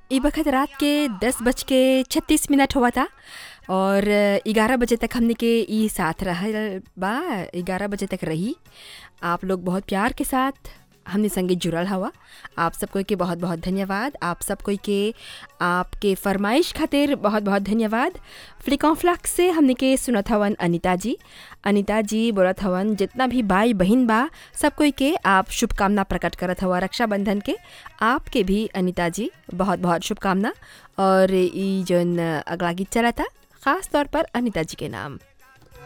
ई बखत रात के 10:36 हुआ था और 11 बजे तक हमने के ई साथ रहल बा। 11 बजे तक रही। आप लोग बहुत प्यार के साथ हमने संगे जुड़ल हवा। आप सब कोई के बहुत बहुत धन्यवाद। आप सब कोई के आपके फरमाइश खातिर बहुत बहुत धन्यवाद। फ्लिकॉन फ्लक्स से हमने के सुनत हवन अनिता जी बोलत हवन जितना भी भाई बहन बा सब कोई के आप शुभकामना प्रकट करत हवा रक्षाबंधन के। आपके भी अनिता जी बहुत बहुत शुभकामना। और ई जौन अगला गीत चला था ख़ास तौर पर अनिता जी के नाम।